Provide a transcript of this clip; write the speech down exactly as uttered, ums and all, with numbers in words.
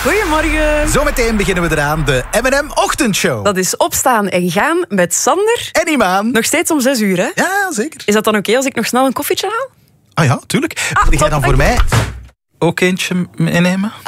Goedemorgen. Zometeen beginnen we eraan, de M en M-ochtendshow. Dat is opstaan en gaan met Sander. En Imaan. Nog steeds om zes uur, hè? Ja, zeker. Is dat dan oké als ik nog snel een koffietje haal? Ah ja, tuurlijk. Ah, Wil jij top, dan voor mij ook eentje meenemen?